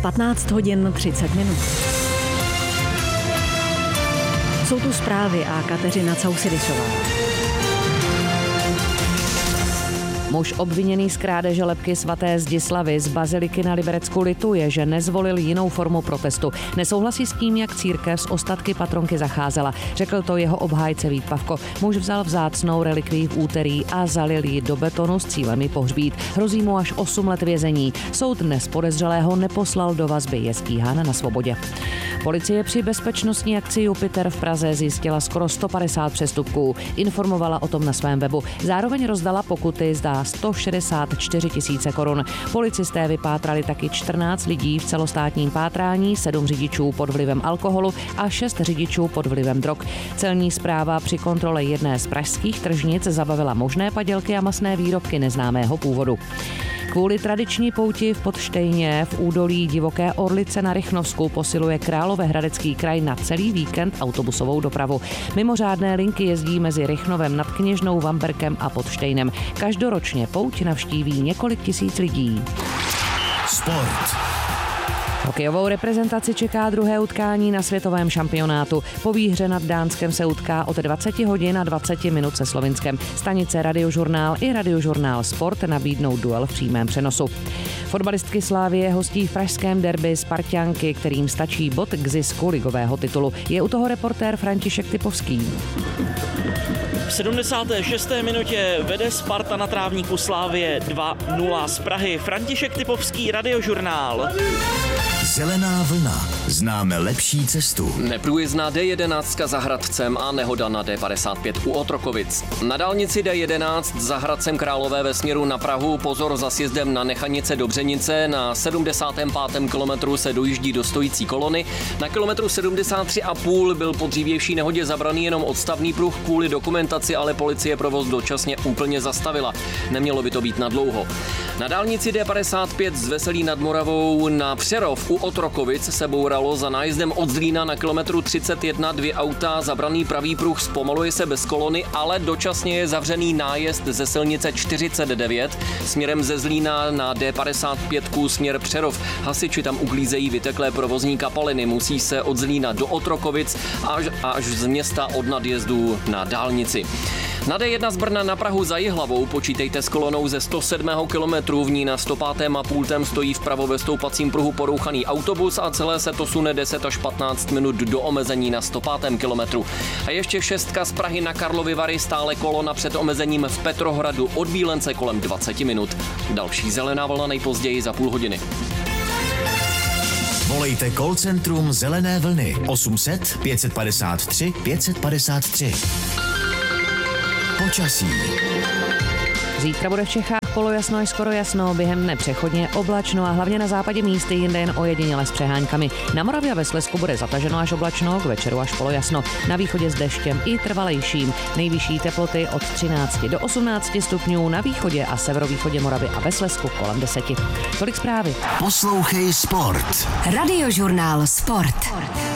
15 hodin 30 minut. Jsou tu zprávy a Kateřina Causidisová. Muž obviněný z krádeže lebky svaté Zdislavy z baziliky na Liberecku lituje, že nezvolil jinou formu protestu. Nesouhlasí s tím, jak církev s ostatky patronky zacházela. Řekl to jeho obhájce Vít Pavko. Muž vzal vzácnou relikvii v úterý a zalil ji do betonu s cílem ji pohřbít. Hrozí mu až 8 let vězení. Soud dnes podezřelého neposlal do vazby, je stíhán na svobodě. Policie při bezpečnostní akci Jupiter v Praze zjistila skoro 150 přestupků. Informovala o tom na svém webu. Zároveň rozdala pokuty za 164 000 korun. Policisté vypátrali taky 14 lidí v celostátním pátrání, 7 řidičů pod vlivem alkoholu a 6 řidičů pod vlivem drog. Celní správa při kontrole jedné z pražských tržnic zabavila možné padělky a masné výrobky neznámého původu. Kvůli tradiční pouti v Podštejně v údolí Divoké Orlice na Rychnovsku posiluje Královéhradecký kraj na celý víkend autobusovou dopravu. Mimořádné linky jezdí mezi Rychnovem nad Kněžnou, Vamberkem a Podštejnem. Každoročně pouť navštíví několik tisíc lidí. Sport. Hokejovou reprezentaci čeká druhé utkání na světovém šampionátu. Po výhře nad Dánskem se utká od 20 hodin a 20 minut se Slovinskem. Stanice Radiožurnál i Radiožurnál Sport nabídnou duel v přímém přenosu. Fotbalistky Slavie hostí v pražském derby Sparťanky, kterým stačí bod k zisku ligového titulu. Je u toho reportér František Typovský. V 76. minutě vede Sparta na trávníku Slavie 2-0 z Prahy. František Typovský, Radiožurnál. Zelená vlna. Známe lepší cestu. Neprůjezdná D11 za Hradcem a nehoda na D55 u Otrokovic. Na dálnici D11 za Hradcem Králové ve směru na Prahu pozor za sjezdem na Nechanice do Břenice. Na 75. kilometru se dojíždí do stojící kolony. Na kilometru 73,5 byl po dřívější nehodě zabraný jenom odstavný pruh kvůli dokumentaci, ale policie provoz dočasně úplně zastavila. Nemělo by to být nadlouho. Na dálnici D55 z Veselí nad Moravou na Přerov u Otrokovic se bouralo za nájezdem od Zlína na kilometru 31 2 auta, zabraný pravý pruh, zpomaluje se bez kolony, ale dočasně je zavřený nájezd ze silnice 49 směrem ze Zlína na D55 směr Přerov. Hasiči tam uklízejí vyteklé provozní kapaliny, musí se od Zlína do Otrokovic až z města od nadjezdu na dálnici. Na D1 z Brna na Prahu za Jihlavou počítejte s kolonou ze 107. kilometru, v ní na 105. a pultem stojí vpravo ve stoupacím pruhu porouchaný autobus a celé se to sune 10 až 15 minut do omezení na 105. kilometru. A ještě 6 z Prahy na Karlovy Vary, stále kolona před omezením v Petrohradu od Bílence kolem 20 minut. Další zelená vlna nejpozději za půl hodiny. Volejte call centrum Zelené vlny 800 553 553. Počasí. Zítra bude v Čechách polojasno až skoro jasno, během dne přechodně oblačno a hlavně na západě místy jinde jen ojediněle s přeháňkami. Na Moravě a ve Slezsku bude zataženo až oblačno, k večeru až polojasno. Na východě s deštěm i trvalejším. Nejvyšší teploty od 13 do 18 stupňů na východě a severovýchodě Moravy a ve Slezsku kolem 10. Tolik zprávy. Poslouchej Sport. Radiožurnál Sport.